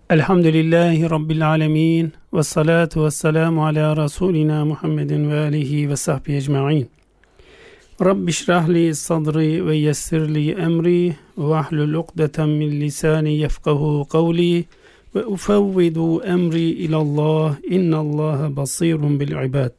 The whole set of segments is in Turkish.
Elhamdülillahi Rabbil alemin ve salatu ve selamu ala Resulina Muhammedin ve alihi ve sahbihi ecma'in. Rabbi şrahli sadri ve yessirli emri ve ahlul ukdeten min lisani yefkahu kavli ve ufevvidu emri ilallah innallaha basirun bil ibad.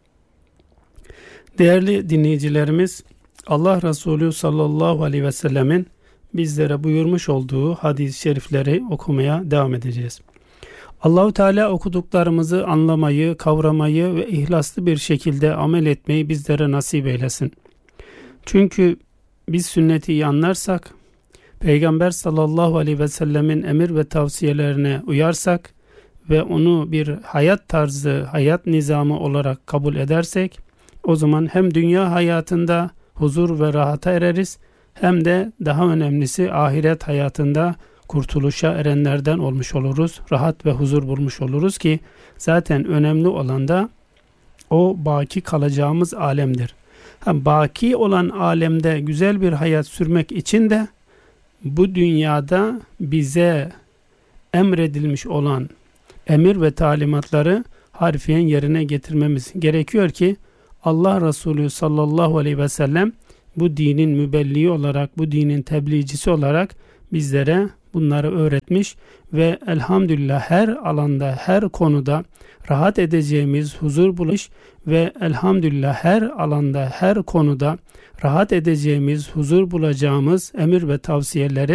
Değerli dinleyicilerimiz, Allah Resulü sallallahu aleyhi ve sellemin bizlere buyurmuş olduğu hadis-i şerifleri okumaya devam edeceğiz. Allahu Teala okuduklarımızı anlamayı, kavramayı ve ihlaslı bir şekilde amel etmeyi bizlere nasip eylesin. Çünkü biz sünneti iyi anlarsak, Peygamber sallallahu aleyhi ve sellemin emir ve tavsiyelerine uyarsak ve onu bir hayat tarzı, hayat nizamı olarak kabul edersek, o zaman hem dünya hayatında huzur ve rahata ereriz, hem de daha önemlisi ahiret hayatında kurtuluşa erenlerden olmuş oluruz. Rahat ve huzur bulmuş oluruz ki zaten önemli olan da o baki kalacağımız alemdir. Baki olan alemde güzel bir hayat sürmek için de bu dünyada bize emredilmiş olan emir ve talimatları harfiyen yerine getirmemiz gerekiyor ki Allah Resulü sallallahu aleyhi ve sellem bu dinin mübelliği olarak, bu dinin tebliğcisi olarak bizlere bunları öğretmiş ve elhamdülillah her alanda, her konuda rahat edeceğimiz, huzur bulmuş ve elhamdülillah her alanda, her konuda rahat edeceğimiz, huzur bulacağımız emir ve tavsiyeleri